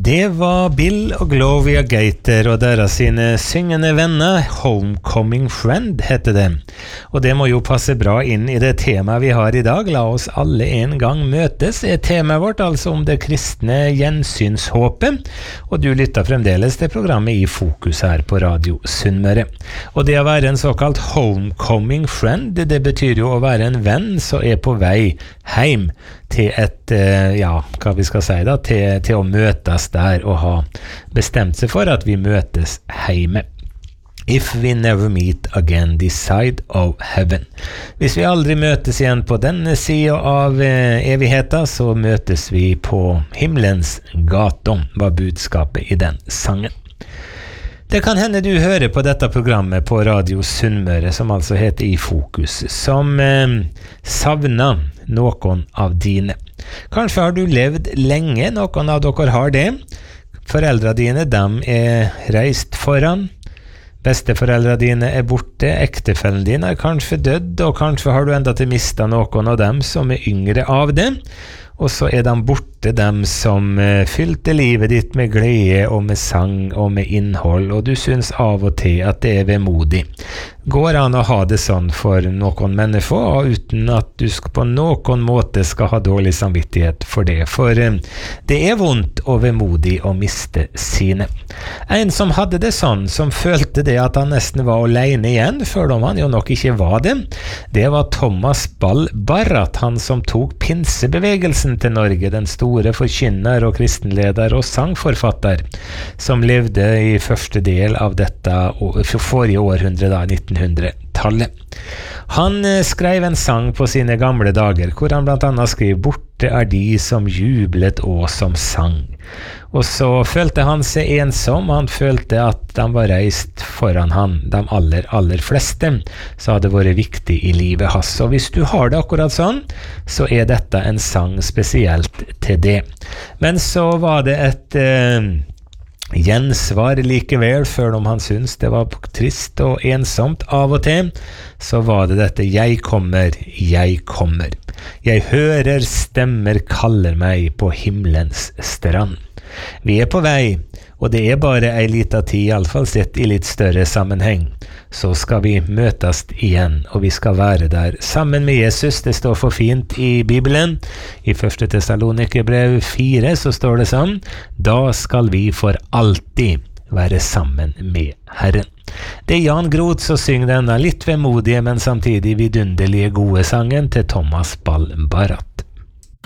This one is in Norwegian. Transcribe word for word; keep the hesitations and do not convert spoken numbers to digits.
Det var Bill og Gloria Gaiter og deres sine syngende venner, Homecoming Friend heter det. Og det må jo passe bra inn i det temaet vi har i dag. La oss alle en gang møtes, er temaet vårt, altså om det kristne gjensynshåpet. Og du lytter fremdeles til programmet I Fokus her på Radio Sunnmøre. Og det å være en såkalt Homecoming Friend, det betyr jo å være en venn som er på vei hjem til et, ja, hva vi skal si da, til, til å møtes der og ha bestemt seg for at vi møtes hjemme. If we never meet again this side of heaven. Hvis vi aldri møtes igjen på denne siden av eh, evigheten, så møtes vi på himmelens gater, var budskapet i den sangen. Det kan hende du hører på dette programmet på Radio Sunnmøre, som altså heter I Fokus, som eh, savner noen av dine. Kanskje har du levd lenge, noen av dere har det. Foreldre dine, de er reist foran. Besteforeldre dine er borte, ektefellen din er kanskje dødd, og kanskje har du enda til mistet noen av dem som er yngre av det. Og så er de borte, dem som uh, fylte livet ditt med glede og med sang og med innhold, og du synes av og til at det er vemodig. Går an å ha det sånn for noen mennesker, uten at du på noen måte skal ha dårlig samvittighet for det, for uh, det er vondt og vemodig å miste sine. En som hadde det sånn, som følte det at han nesten var alene igjen, før om han jo nok ikke var det, det var Thomas Ball Barrat, han som tok pinsebevegelsen til Norge, den store forkynner og kristenleder og sangforfatter, som levde i første del av dette forrige århundre, da, nittenhundretallet. Han skrev en sang på sine gamle dager, hvor han blant annet skrev «Borte er de som jublet og som sang». Og så følte han seg ensom, han følte at de var reist foran han, de aller, aller fleste, så hadde det vært viktig i livet hans. Og hvis du har det akkurat sånn, så er dette en sang spesielt til det. Men så var det et eh, gjensvar likevel, før om han syntes det var trist og ensomt av og til, så var det dette «Jeg kommer, jeg kommer. Jeg hører stemmer kaller meg på himmelens strand». Vi er på vei, og det er bare ei lita tid, i alle fall sett i litt større sammenheng. Så skal vi møtes igjen, og vi skal være der sammen med Jesus. Det står for fint i Bibelen. I første Tessalonikerbrev fire så står det sånn: «Da skal vi for alltid være sammen med Herren». Det er Jan Groth som synger denne litt vemodige, men samtidig vidunderlige gode sangen til Thomas Ball Barrat.